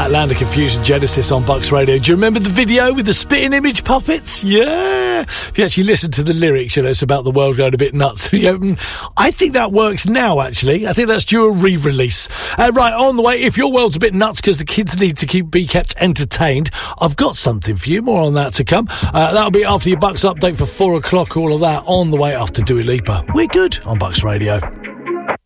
that, Land of Confusion, Genesis on Bucks Radio. Do you remember the video with the spitting image puppets? Yeah. If you actually listen to the lyrics, you know, it's about the world going a bit nuts. I think that works now, actually. I think that's due a re-release. Right, on the way, if your world's a bit nuts because the kids need to be kept entertained, I've got something for you. More on that to come. That'll be after your Bucks update for 4 o'clock. All of that on the way after Dua Lipa. We're good on Bucks Radio.